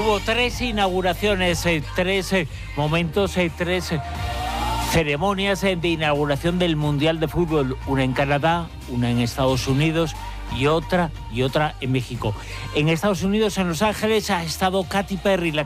Hubo 3 inauguraciones, 3 momentos, 3 ceremonias de inauguración del Mundial de Fútbol. Una en Canadá, una en Estados Unidos y otra en México. En Estados Unidos, en Los Ángeles, ha estado Katy Perry, la